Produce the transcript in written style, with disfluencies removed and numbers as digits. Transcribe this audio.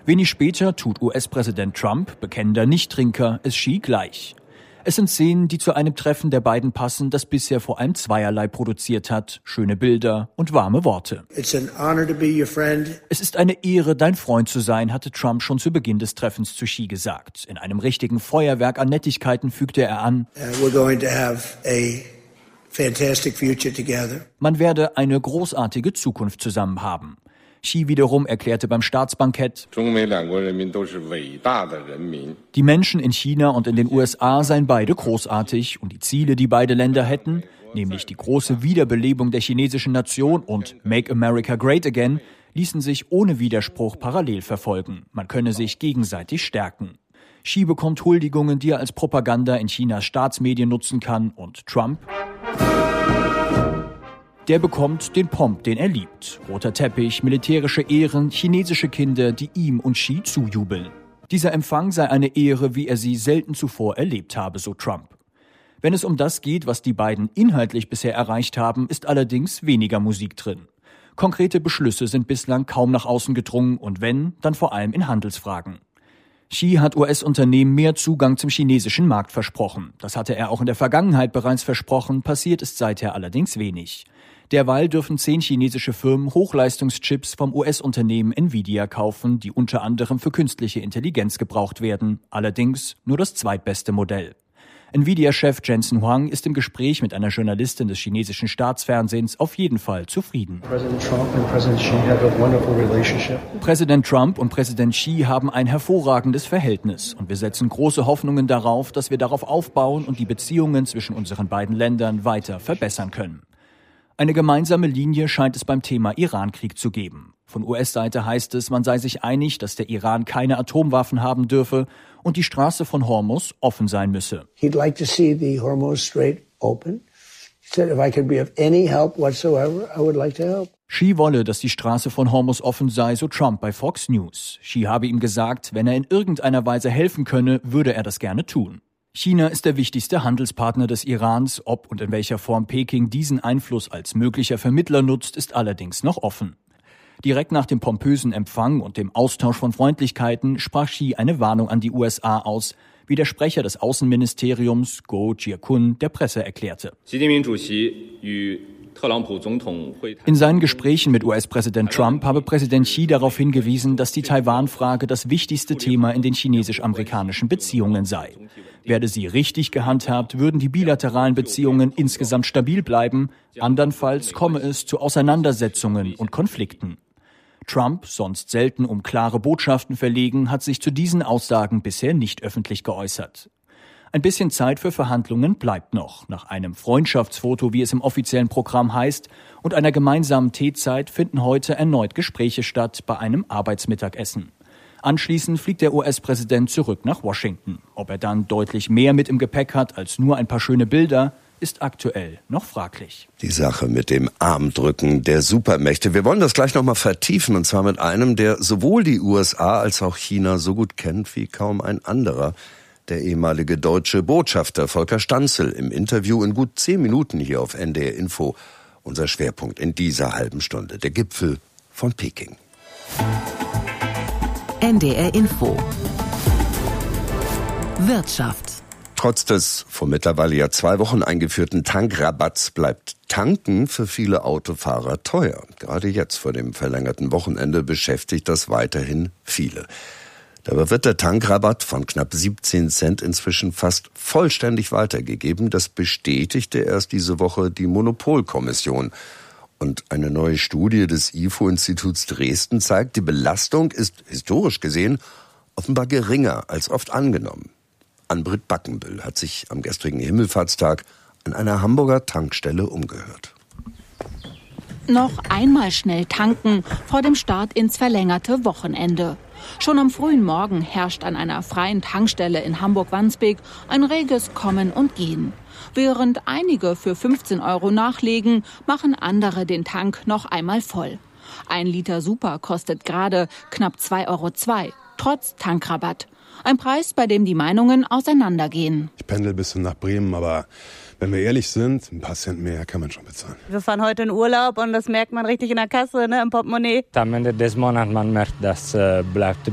Wenig später tut US-Präsident Trump, bekennender Nichttrinker, es Xi gleich. Es sind Szenen, die zu einem Treffen der beiden passen, das bisher vor allem zweierlei produziert hat. Schöne Bilder und warme Worte. It's an honor to be your friend. Es ist eine Ehre, dein Freund zu sein, hatte Trump schon zu Beginn des Treffens zu Xi gesagt. In einem richtigen Feuerwerk an Nettigkeiten fügte er an, We're going to have a fantastic future together. Man werde eine großartige Zukunft zusammen haben. Xi wiederum erklärte beim Staatsbankett, die Menschen in China und in den USA seien beide großartig und die Ziele, die beide Länder hätten, nämlich die große Wiederbelebung der chinesischen Nation und Make America Great Again, ließen sich ohne Widerspruch parallel verfolgen. Man könne sich gegenseitig stärken. Xi bekommt Huldigungen, die er als Propaganda in Chinas Staatsmedien nutzen kann, und Trump, der bekommt den Pomp, den er liebt. Roter Teppich, militärische Ehren, chinesische Kinder, die ihm und Xi zujubeln. Dieser Empfang sei eine Ehre, wie er sie selten zuvor erlebt habe, so Trump. Wenn es um das geht, was die beiden inhaltlich bisher erreicht haben, ist allerdings weniger Musik drin. Konkrete Beschlüsse sind bislang kaum nach außen gedrungen und wenn, dann vor allem in Handelsfragen. Xi hat US-Unternehmen mehr Zugang zum chinesischen Markt versprochen. Das hatte er auch in der Vergangenheit bereits versprochen, passiert ist seither allerdings wenig. Derweil dürfen 10 chinesische Firmen Hochleistungschips vom US-Unternehmen Nvidia kaufen, die unter anderem für künstliche Intelligenz gebraucht werden. Allerdings nur das zweitbeste Modell. Nvidia-Chef Jensen Huang ist im Gespräch mit einer Journalistin des chinesischen Staatsfernsehens auf jeden Fall zufrieden. Präsident Trump und Präsident Xi haben ein hervorragendes Verhältnis und wir setzen große Hoffnungen darauf, dass wir darauf aufbauen und die Beziehungen zwischen unseren beiden Ländern weiter verbessern können. Eine gemeinsame Linie scheint es beim Thema Irankrieg zu geben. Von US-Seite heißt es, man sei sich einig, dass der Iran keine Atomwaffen haben dürfe und die Straße von Hormuz offen sein müsse. He'd like to see the Hormuz Strait open. He said, if I could be of any help whatsoever, I would like to help. Xi wolle, dass die Straße von Hormuz offen sei, so Trump bei Fox News. Xi habe ihm gesagt, wenn er in irgendeiner Weise helfen könne, würde er das gerne tun. China ist der wichtigste Handelspartner des Irans. Ob und in welcher Form Peking diesen Einfluss als möglicher Vermittler nutzt, ist allerdings noch offen. Direkt nach dem pompösen Empfang und dem Austausch von Freundlichkeiten sprach Xi eine Warnung an die USA aus, wie der Sprecher des Außenministeriums, Go Jiakun, der Presse erklärte. In seinen Gesprächen mit US-Präsident Trump habe Präsident Xi darauf hingewiesen, dass die Taiwan-Frage das wichtigste Thema in den chinesisch-amerikanischen Beziehungen sei. Werde sie richtig gehandhabt, würden die bilateralen Beziehungen insgesamt stabil bleiben, andernfalls komme es zu Auseinandersetzungen und Konflikten. Trump, sonst selten um klare Botschaften verlegen, hat sich zu diesen Aussagen bisher nicht öffentlich geäußert. Ein bisschen Zeit für Verhandlungen bleibt noch. Nach einem Freundschaftsfoto, wie es im offiziellen Programm heißt, und einer gemeinsamen Teezeit finden heute erneut Gespräche statt bei einem Arbeitsmittagessen. Anschließend fliegt der US-Präsident zurück nach Washington. Ob er dann deutlich mehr mit im Gepäck hat als nur ein paar schöne Bilder, ist aktuell noch fraglich. Die Sache mit dem Armdrücken der Supermächte. Wir wollen das gleich nochmal vertiefen, und zwar mit einem, der sowohl die USA als auch China so gut kennt wie kaum ein anderer. Der ehemalige deutsche Botschafter Volker Stanzel im Interview in gut 10 Minuten hier auf NDR Info. Unser Schwerpunkt in dieser halben Stunde, der Gipfel von Peking. NDR Info. Wirtschaft. Trotz des vor mittlerweile ja 2 Wochen eingeführten Tankrabatts bleibt Tanken für viele Autofahrer teuer. Gerade jetzt vor dem verlängerten Wochenende beschäftigt das weiterhin viele. Dabei wird der Tankrabatt von knapp 17 Cent inzwischen fast vollständig weitergegeben. Das bestätigte erst diese Woche die Monopolkommission. Und eine neue Studie des IFO-Instituts Dresden zeigt, die Belastung ist historisch gesehen offenbar geringer als oft angenommen. Ann-Britt Backenbüll hat sich am gestrigen Himmelfahrtstag an einer Hamburger Tankstelle umgehört. Noch einmal schnell tanken vor dem Start ins verlängerte Wochenende. Schon am frühen Morgen herrscht an einer freien Tankstelle in Hamburg-Wandsbek ein reges Kommen und Gehen. Während einige für 15 € nachlegen, machen andere den Tank noch einmal voll. 1 Liter Super kostet gerade knapp 2,02 €, trotz Tankrabatt. Ein Preis, bei dem die Meinungen auseinandergehen. Ich pendel bis nach Bremen, aber wenn wir ehrlich sind, ein paar Cent mehr kann man schon bezahlen. Wir fahren heute in Urlaub und das merkt man richtig in der Kasse, ne, im Portemonnaie. Am Ende des Monats, man merkt, das bleibt